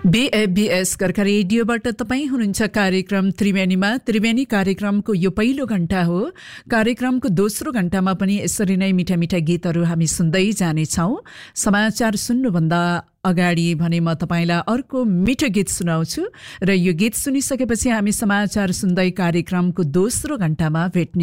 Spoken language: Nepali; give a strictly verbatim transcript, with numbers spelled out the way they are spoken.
बीएबीएस कर्का रेडियोबाट तपाईँ हुनुहुन्छ कार्यक्रम त्रिवेणीमा। त्रिवेणी कार्यक्रमको यो पहिलो घण्टा हो। कार्यक्रमको दोस्रो घण्टामा पनि यसरी नै मिठा मिठा गीतहरू हामी सुन्दै जानेछौँ। समाचार सुन्नुभन्दा अगाडि भने म तपाईलाई अर्को मिठो गीत सुनाउँछु र यो गीत सुनिसकेपछि हामी समाचार सुन्दै कार्यक्रमको दोस्रो घण्टामा भेट्ने